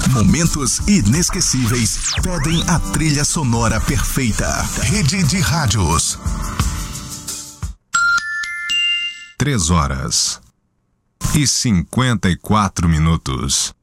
Momentos inesquecíveis pedem a trilha sonora perfeita. Rede de Rádios. 3 horas e 54 minutos.